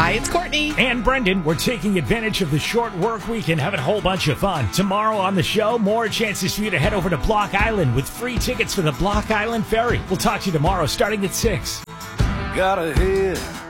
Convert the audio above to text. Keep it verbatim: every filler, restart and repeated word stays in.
Hi, it's Courtney. And Brendan. We're taking advantage of the short work week and having a whole bunch of fun. Tomorrow on the show, more chances for you to head over to Block Island with free tickets for the Block Island Ferry. We'll talk to you tomorrow starting at six. Got a head